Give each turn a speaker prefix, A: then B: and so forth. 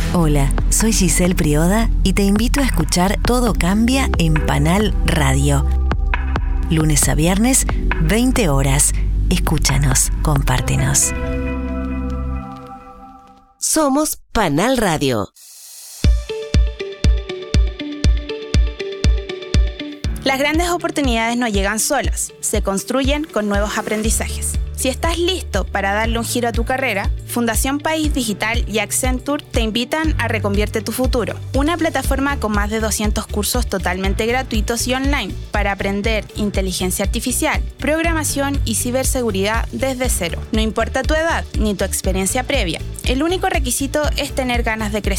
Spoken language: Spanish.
A: Hola, soy Giselle Prioda y te invito a escuchar Todo Cambia en Panal Radio. Lunes a viernes, 20 horas. Escúchanos, compártenos.
B: Somos Panal Radio.
C: Las grandes oportunidades no llegan solas, se construyen con nuevos aprendizajes. Si estás listo para darle un giro a tu carrera, Fundación País Digital y Accenture te invitan a Reconvierte tu Futuro, una plataforma con más de 200 cursos totalmente gratuitos y online para aprender inteligencia artificial, programación y ciberseguridad desde cero. No importa tu edad ni tu experiencia previa, el único requisito es tener ganas de crecer.